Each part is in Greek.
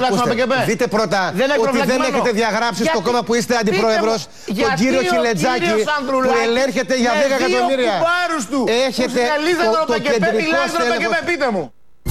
τουλάχιστον από ΠΚΠ. Δείτε πρώτα ότι δεν έχετε διαγράψει στο κόμμα που είστε αντιπρόεδρος τον κύριο Χιλετζάκη που ελέρχεται για 10 εκατομμύρια. Έχετε το κεντρικό στέλεχος. Πείτε μου.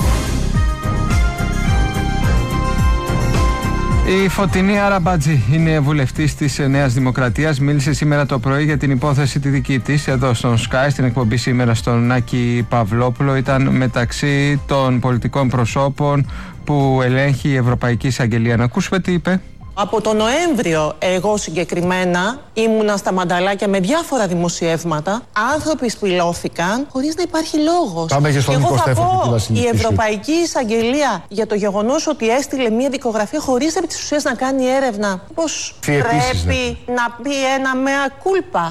Η Φωτεινή Αραμπατζή είναι βουλευτής της Νέας Δημοκρατίας. Μίλησε σήμερα το πρωί για την υπόθεση τη δική της εδώ στον Sky, στην εκπομπή σήμερα στον Άκη Παυλόπουλο. Ήταν μεταξύ των πολιτικών προσώπων που ελέγχει η Ευρωπαϊκή Εισαγγελία. Να ακούσουμε τι είπε. Από τον Νοέμβριο, εγώ συγκεκριμένα, ήμουνα στα μανταλάκια με διάφορα δημοσιεύματα. Άνθρωποι σπηλώθηκαν χωρίς να υπάρχει λόγος. Και εγώ θα πω, η Ευρωπαϊκή Εισαγγελία για το γεγονός ότι έστειλε μια δικογραφία χωρίς επί της ουσίας να κάνει έρευνα, πώς πρέπει να πει ένα μea culpa.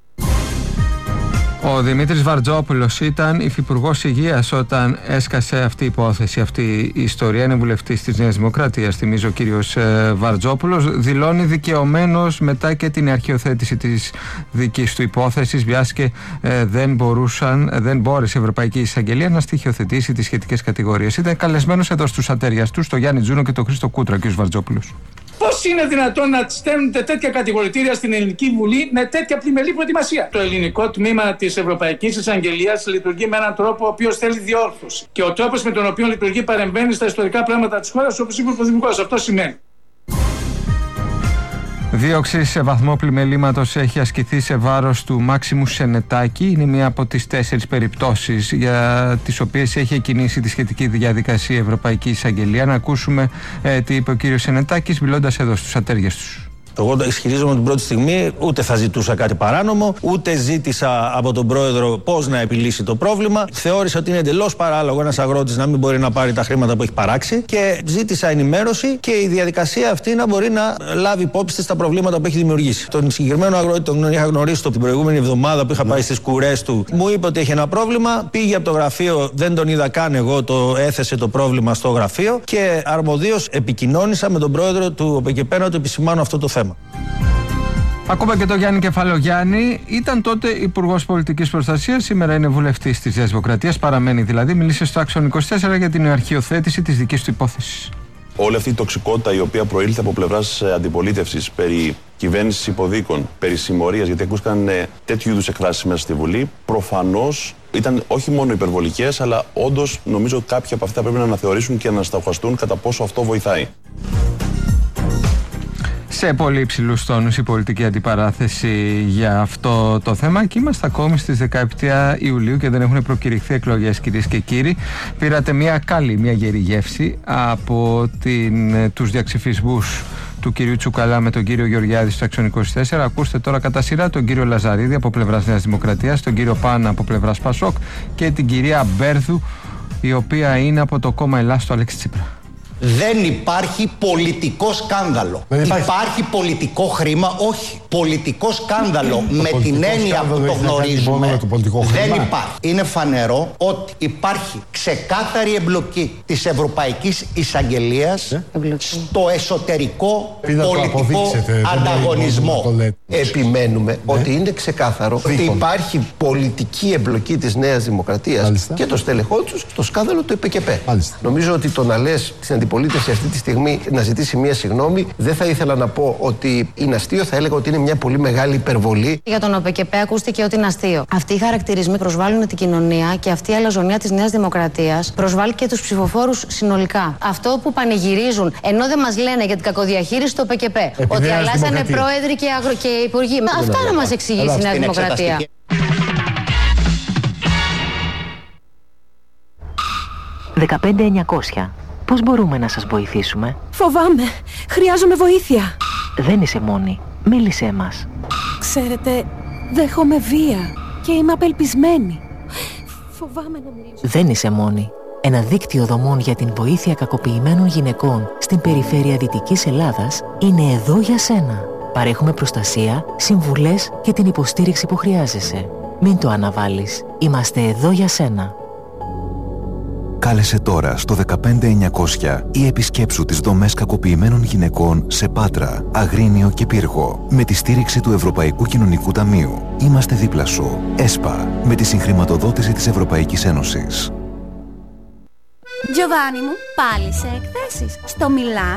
Ο Δημήτρης Βαρτζόπουλος ήταν υφυπουργός υγείας όταν έσκασε αυτή η υπόθεση, αυτή η ιστορία. Είναι βουλευτής της Νέας Δημοκρατίας, θυμίζω, ο κύριος Βαρτζόπουλος. Δηλώνει δικαιωμένος μετά και την αρχιοθέτηση της δικής του υπόθεσης, μιας και δεν μπόρεσε η Ευρωπαϊκή Εισαγγελία να στοιχειοθετήσει τις σχετικές κατηγορίες. Ήταν καλεσμένος εδώ στους ατέριαστους, τον Γιάννη Τζούνο και τον Χρήστο Κούτρα, κύριος Βαρτζόπουλος. Πώς είναι δυνατόν να στέλνετε τέτοια κατηγορητήρια στην Ελληνική Βουλή με τέτοια πλημελή προετοιμασία? Το ελληνικό τμήμα της Ευρωπαϊκής Εισαγγελίας λειτουργεί με έναν τρόπο ο οποίος θέλει διόρθωση. Και ο τρόπος με τον οποίο λειτουργεί παρεμβαίνει στα ιστορικά πράγματα της χώρας, όπως είπε ο Πρωθυπουργός. Αυτό σημαίνει. Δίωξη σε βαθμό πλημελήματος έχει ασκηθεί σε βάρος του Μάξιμου Σενετάκη. Είναι μία από τις 4 περιπτώσεις για τις οποίες έχει εκκινήσει τη σχετική διαδικασία η Ευρωπαϊκή Εισαγγελία. Να ακούσουμε τι είπε ο κύριος Σενετάκης, μιλώντας εδώ στους ατέριες τους. Εγώ ισχυρίζομαι την πρώτη στιγμή ούτε θα ζητούσα κάτι παράνομο, ούτε ζήτησα από τον πρόεδρο πώς να επιλύσει το πρόβλημα. Θεώρησα ότι είναι εντελώς παράλογο ένας αγρότης να μην μπορεί να πάρει τα χρήματα που έχει παράξει και ζήτησα ενημέρωση και η διαδικασία αυτή να μπορεί να λάβει υπόψη της τα προβλήματα που έχει δημιουργήσει. Τον συγκεκριμένο αγρότη τον είχα γνωρίσει την προηγούμενη εβδομάδα που είχα πάει στις κουρές του. Μου είπε ότι έχει ένα πρόβλημα, πήγε από το γραφείο, δεν τον είδα καν εγώ, το έθεσε το πρόβλημα στο γραφείο και αρμοδίως επικοινώνησα με τον πρόεδρο του ΟΠΕΚΕΠΕ να του επισημάνω αυτό το θέμα. Ακόμα και το Γιάννη Κεφαλογιάννη, ήταν τότε Υπουργός Πολιτικής Προστασίας, σήμερα είναι βουλευτής της Νέας Δημοκρατίας, παραμένει δηλαδή. Μίλησε στο Άξιον 24 για την αρχιοθέτηση της δικής του υπόθεσης. Όλη αυτή η τοξικότητα η οποία προήλθε από πλευράς αντιπολίτευσης περί κυβέρνησης υποδίκων, περί συμμορίας, γιατί ακούστηκαν τέτοιου είδους εκφράσεις μέσα στη Βουλή, προφανώς ήταν όχι μόνο υπερβολικές, αλλά όντως νομίζω ότι κάποιοι από αυτά πρέπει να αναθεωρήσουν και να στοχαστούν κατά πόσο αυτό βοηθάει. Σε πολύ υψηλούς τόνους η πολιτική αντιπαράθεση για αυτό το θέμα και είμαστε ακόμη στις 17 Ιουλίου και δεν έχουν προκηρυχθεί εκλογές, κυρίες και κύριοι. Πήρατε μια γερή γεύση από τους διαξυφισμούς του κυρίου Τσουκαλά με τον κύριο Γεωργιάδη στο Άξιον 24. Ακούστε τώρα κατά σειρά τον κύριο Λαζαρίδη από πλευράς Νέας Δημοκρατίας, τον κύριο Πάνα από πλευράς Πασόκ και την κυρία Μπέρδου, η οποία είναι από το κόμμα Ελλάς του Αλέξη Τσίπρα. Δεν υπάρχει πολιτικό σκάνδαλο. Υπάρχει πολιτικό χρήμα, όχι. Πολιτικό σκάνδαλο με την έννοια που το γνωρίζουμε δεν υπάρχει. Είναι φανερό ότι υπάρχει ξεκάθαρη εμπλοκή της Ευρωπαϊκής Εισαγγελίας στο εσωτερικό πολιτικό ανταγωνισμό. Επιμένουμε ότι είναι ξεκάθαρο ότι υπάρχει πολιτική εμπλοκή της Νέας Δημοκρατίας και των στελεχών τους στο σκάνδαλο του ΕΠΚΕΠΕ. Νομίζω ότι το να λες στην αντιπολίτευση αυτή τη στιγμή να ζητήσει μία συγγνώμη, δεν θα ήθελα να πω ότι είναι αστείο, θα έλεγα ότι είναι μια πολύ μεγάλη υπερβολή. Για τον ΟΠΚΕΠΕ ακούστηκε ότι είναι αστείο. Αυτοί οι χαρακτηρισμοί προσβάλλουν την κοινωνία και αυτή η αλαζονία της Νέας Δημοκρατίας προσβάλλει και τους ψηφοφόρους συνολικά. Αυτό που πανηγυρίζουν, ενώ δεν μας λένε για την κακοδιαχείριση του ΟΠΚΕΠΕ, ότι αλλάζανε πρόεδροι και υπουργοί. Αυτά να μας εξηγήσει η Νέα Δημοκρατία. 15900. Πώς μπορούμε να σας βοηθήσουμε? Φοβάμαι. Χρειάζομαι βοήθεια. Δεν είσαι μόνη. Μίλησέ μας. Ξέρετε, δέχομαι βία και είμαι απελπισμένη. Φοβάμαι να μιλήσω. Δεν είσαι μόνη. Ένα δίκτυο δομών για την βοήθεια κακοποιημένων γυναικών στην περιφέρεια Δυτικής Ελλάδας είναι εδώ για σένα. Παρέχουμε προστασία, συμβουλές και την υποστήριξη που χρειάζεσαι. Μην το αναβάλεις. Είμαστε εδώ για σένα. Κάλεσε τώρα στο 15900 ή επισκέψου τις δομές κακοποιημένων γυναικών σε Πάτρα, Αγρίνιο και Πύργο με τη στήριξη του Ευρωπαϊκού Κοινωνικού Ταμείου. Είμαστε δίπλα σου. ΕΣΠΑ, με τη συγχρηματοδότηση της Ευρωπαϊκής Ένωσης. Giovanni μου, πάλι σε εκθέσεις. Στο Μιλάν